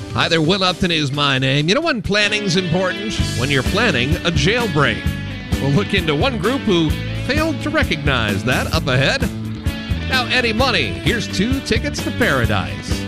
Hi there, Will Upton is my name. You know when planning's important? When you're planning a jailbreak. We'll look into one group who failed to recognize that up ahead. Now, Eddie Money, here's 2 tickets to paradise.